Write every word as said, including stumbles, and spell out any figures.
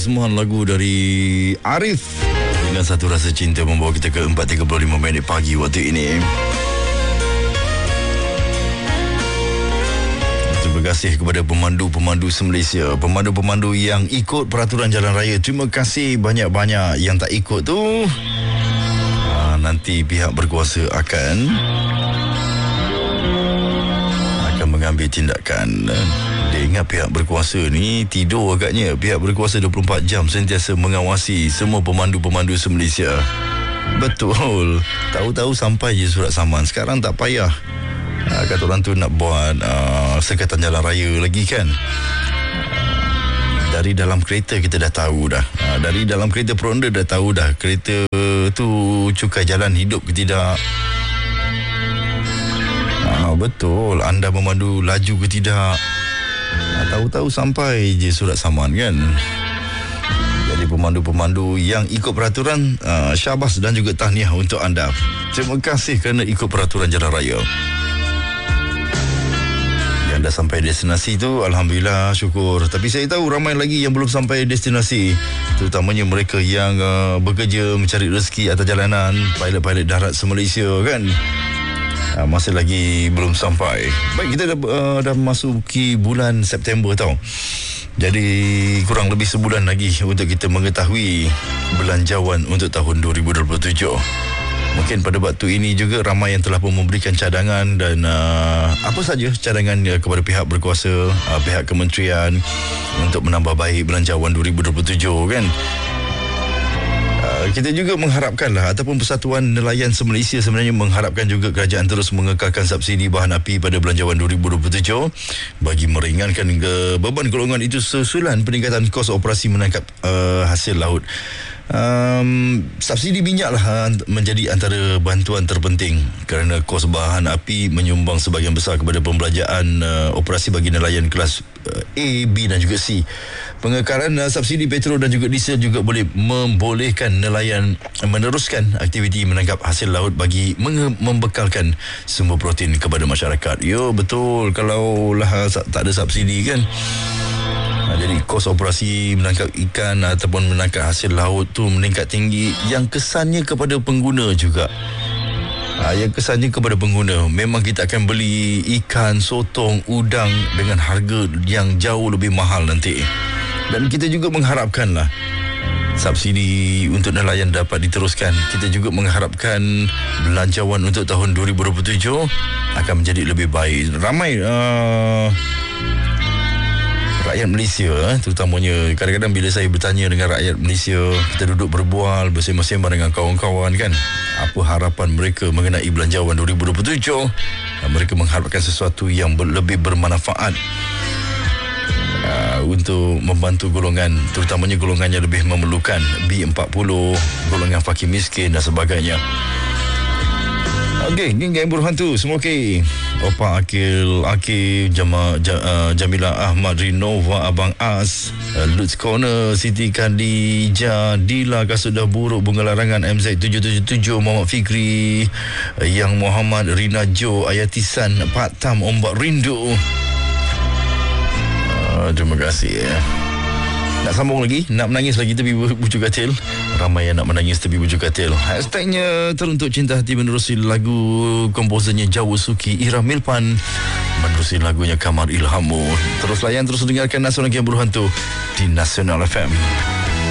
semua lagu dari Arif dengan Satu Rasa Cinta membawa kita ke empat tiga puluh lima minit pagi waktu ini. Terima kasih kepada pemandu-pemandu se-Malaysia, pemandu-pemandu yang ikut peraturan jalan raya. Terima kasih banyak-banyak. Yang tak ikut tu ha, nanti pihak berkuasa akan akan mengambil tindakan. Dia ingat pihak berkuasa ni tidur agaknya. Pihak berkuasa dua puluh empat jam sentiasa mengawasi semua pemandu-pemandu se-Malaysia. Betul. Tahu-tahu sampai je surat saman. Sekarang tak payah. Ha, kata orang tu nak buat uh, sekatan jalan raya lagi kan. Uh, dari dalam kereta kita dah tahu dah. Uh, dari dalam kereta peronda dah tahu dah. Kereta tu cukai jalan hidup ke tidak. Uh, betul. Anda memandu laju ke tidak. Uh, tahu-tahu sampai je surat saman kan. Jadi pemandu-pemandu yang ikut peraturan, uh, syabas dan juga tahniah untuk anda. Terima kasih kerana ikut peraturan jalan raya. Yang dah sampai destinasi tu, alhamdulillah, syukur. Tapi saya tahu ramai lagi yang belum sampai destinasi, terutamanya mereka yang uh, bekerja mencari rezeki atas jalanan, pilot-pilot darat se-Malaysia kan. Uh, masih lagi belum sampai. Baik, kita dah, uh, dah masuki bulan September tau. Jadi kurang lebih sebulan lagi untuk kita mengetahui belanjawan untuk tahun dua ribu dua puluh tujuh. Mungkin pada waktu ini juga ramai yang telah pun memberikan cadangan dan uh, apa saja cadangan uh, kepada pihak berkuasa, uh, pihak kementerian untuk menambah baik belanjawan dua ribu dua puluh tujuh kan. Uh, kita juga mengharapkanlah ataupun Persatuan Nelayan se-Malaysia sebenarnya mengharapkan juga kerajaan terus mengekalkan subsidi bahan api pada belanjawan dua ribu dua puluh tujuh bagi meringankan ke beban golongan itu susulan peningkatan kos operasi menangkap uh, hasil laut. Um, subsidi minyak lah menjadi antara bantuan terpenting kerana kos bahan api menyumbang sebahagian besar kepada pembelanjaan uh, operasi bagi nelayan kelas uh, A, B dan juga C. Pengekalan uh, subsidi petrol dan juga diesel juga boleh membolehkan nelayan meneruskan aktiviti menangkap hasil laut bagi menge- membekalkan sumber protein kepada masyarakat. Yo, betul, kalau lah tak ada subsidi kan, jadi kos operasi menangkap ikan ataupun menangkap hasil laut tu meningkat tinggi, yang kesannya kepada pengguna juga. Ha, yang kesannya kepada pengguna, memang kita akan beli ikan, sotong, udang dengan harga yang jauh lebih mahal nanti. Dan kita juga mengharapkanlah subsidi untuk nelayan dapat diteruskan. Kita juga mengharapkan belanjawan untuk tahun dua ribu dua puluh tujuh akan menjadi lebih baik. Ramai uh, rakyat Malaysia, terutamanya kadang-kadang bila saya bertanya dengan rakyat Malaysia, kita duduk berbual bersama-sama dengan kawan-kawan kan, apa harapan mereka mengenai belanjawan dua ribu dua puluh tujuh. Mereka mengharapkan sesuatu yang ber- lebih bermanfaat uh, untuk membantu golongan, terutamanya golongan yang lebih memerlukan, B empat puluh, golongan fakir miskin dan sebagainya. Okey, geng geng buruh hantu semua okey. Opa Akil, Akif, Jama, Jam, uh, Jamila Ahmad, Rinova, Abang As, uh, Lutz Corner, Siti Khadijah, Dila, Kasut Dah Buruk, Bunga Larangan, M Z tujuh tujuh tujuh, Muhammad Fikri, uh, Yang Muhammad, Rina Jo, Ayatisan, Pak Tam, Ombak Rindu. Uh, terima kasih ya. Nak sambung lagi, nak menangis lagi tepi bujuk katil. Ramai yang nak menangis tepi bujuk katil. Hashtagnya Teruntuk Cinta Hati menerusi lagu komposernya Jawa Suki, Ira Milpan menerusi lagunya Kamar Ilhamu. Terus layan, terus dengarkan Nasional Game Buruh Hantu di Nasional F M.